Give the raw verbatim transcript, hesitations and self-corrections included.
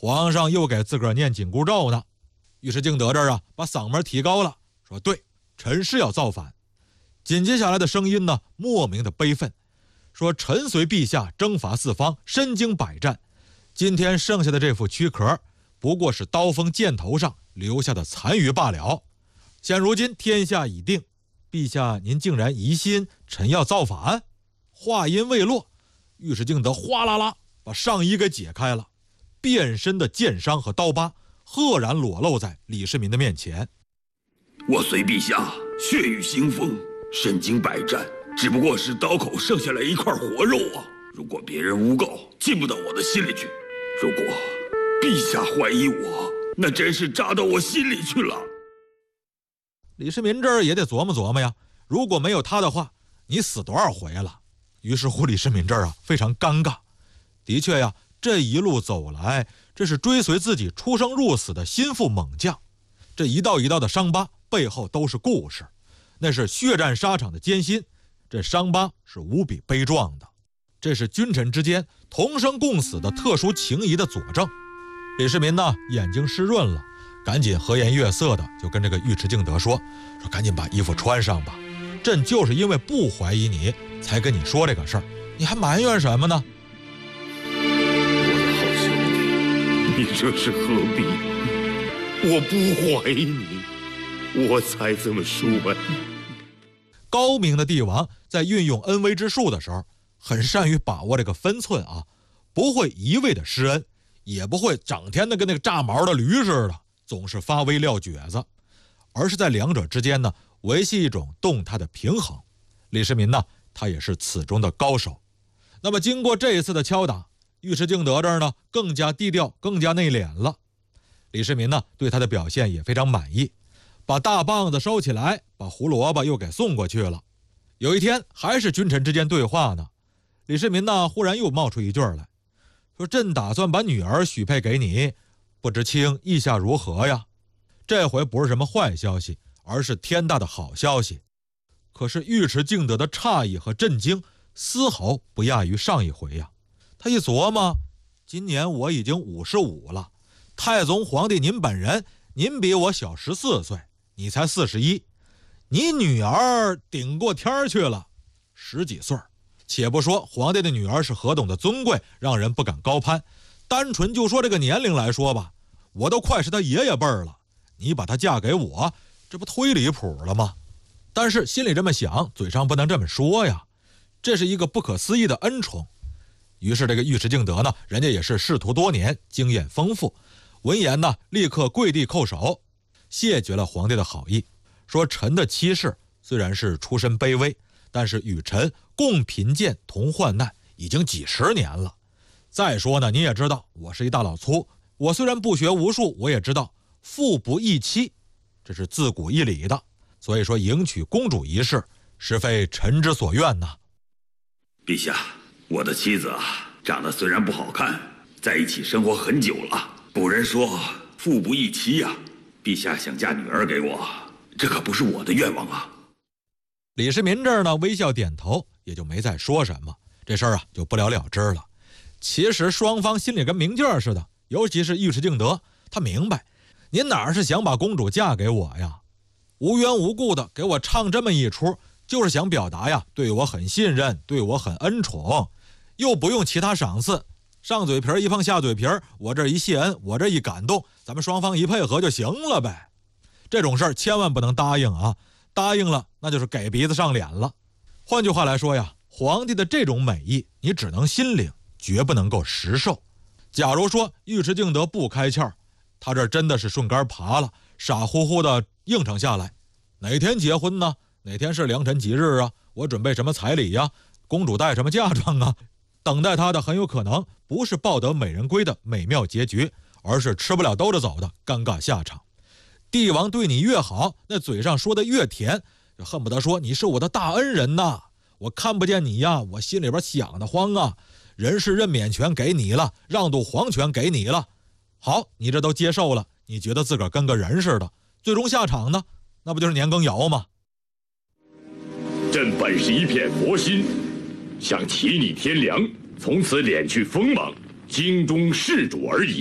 皇上又给自个儿念紧箍咒呢。尉迟敬德这儿啊，把嗓门提高了，说对，臣是要造反。紧接下来的声音呢，莫名的悲愤，说臣随陛下征伐四方，身经百战，今天剩下的这副躯壳，不过是刀锋箭头上留下的残余罢了。现如今天下已定，陛下您竟然疑心臣要造反？话音未落，尉迟敬德哗啦啦把上衣给解开了，遍身的剑伤和刀疤赫然裸露在李世民的面前。 我随陛下血雨腥风，身经百战，只不过是刀口剩下来一块活肉啊！如果别人诬告，进不到我的心里去；如果陛下怀疑我，那真是扎到我心里去了。 李世民这儿也得琢磨琢磨呀，如果没有他的话，你死多少回了？于是乎，李世民这儿啊非常尴尬。的确呀，这一路走来，这是追随自己出生入死的心腹猛将，这一道一道的伤疤背后都是故事，那是血战沙场的艰辛，这伤疤是无比悲壮的，这是君臣之间同生共死的特殊情谊的佐证。李世民呢，眼睛湿润了，赶紧和颜悦色的就跟这个尉迟敬德说说赶紧把衣服穿上吧，朕就是因为不怀疑你才跟你说这个事儿，你还埋怨什么呢？ 我的好兄弟，你这是何必？我不怀疑你，我才这么说。 高明的帝王在运用恩威之术的时候，很善于把握这个分寸啊，不会一味的施恩，也不会整天的跟那个炸毛的驴似的，总是发威撂蹶子，而是在两者之间呢，维系一种动态的平衡。李世民呢，他也是此中的高手。那么经过这一次的敲打，尉迟敬德这儿呢，更加低调，更加内敛了。李世民呢，对他的表现也非常满意，把大棒子收起来，把胡萝卜又给送过去了。有一天，还是君臣之间对话呢，李世民呢，忽然又冒出一句来，说朕打算把女儿许配给你，不知卿意下如何呀？这回不是什么坏消息，而是天大的好消息。可是尉迟敬德的诧异和震惊丝毫不亚于上一回呀。他一琢磨，今年我已经五十五了，太宗皇帝您本人，您比我小十四岁，你才四十一，你女儿顶过天去了，十几岁。且不说皇帝的女儿是何等的尊贵，让人不敢高攀，单纯就说这个年龄来说吧，我都快是他爷爷辈儿了，你把她嫁给我，这不忒离谱了吗？但是心里这么想，嘴上不能这么说呀，这是一个不可思议的恩宠。于是这个尉迟敬德呢，人家也是仕途多年，经验丰富，闻言呢，立刻跪地叩首，谢绝了皇帝的好意，说臣的妻室虽然是出身卑微，但是与臣共贫贱同患难已经几十年了。再说呢，你也知道我是一大老粗，我虽然不学无术，我也知道妇不易妻，这是自古一理的，所以说迎娶公主一事实非臣之所愿呐。 陛下，我的妻子啊，长得虽然不好看，在一起生活很久了，古人说妇不易妻呀、啊，陛下想嫁女儿给我，这可不是我的愿望啊。 李世民这儿呢，微笑点头，也就没再说什么，这事儿啊就不了了之了。其实双方心里跟明镜似的，尤其是尉迟敬德，他明白您哪是想把公主嫁给我呀，无缘无故的给我唱这么一出，就是想表达呀对我很信任，对我很恩宠，又不用其他赏赐，上嘴皮一碰下嘴皮，我这一谢恩，我这一感动，咱们双方一配合就行了呗。这种事儿千万不能答应啊，答应了那就是给鼻子上脸了。换句话来说呀，皇帝的这种美意你只能心领，绝不能够实受。假如说尉迟敬德不开窍，他这真的是顺杆爬了，傻乎乎的应承下来，哪天结婚呢？哪天是良辰吉日啊？我准备什么彩礼呀？公主带什么嫁妆啊？等待他的很有可能不是抱得美人归的美妙结局，而是吃不了兜着走的尴尬下场。帝王对你越好，那嘴上说的越甜，就恨不得说你是我的大恩人呐，我看不见你呀，我心里边想得慌啊，人事任免权给你了，让渡黄泉给你了，好，你这都接受了，你觉得自个儿跟个人似的，最终下场呢，那不就是年羹尧吗？ 朕本是一片佛心，想祈你天良，从此敛去锋芒，京中事主而已。